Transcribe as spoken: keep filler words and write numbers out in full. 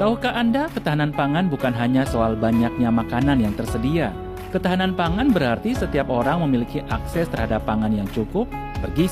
Tahukah Anda, ketahanan pangan bukan hanya soal banyaknya makanan yang tersedia. Ketahanan pangan berarti setiap orang memiliki akses terhadap pangan yang cukup, bergizi,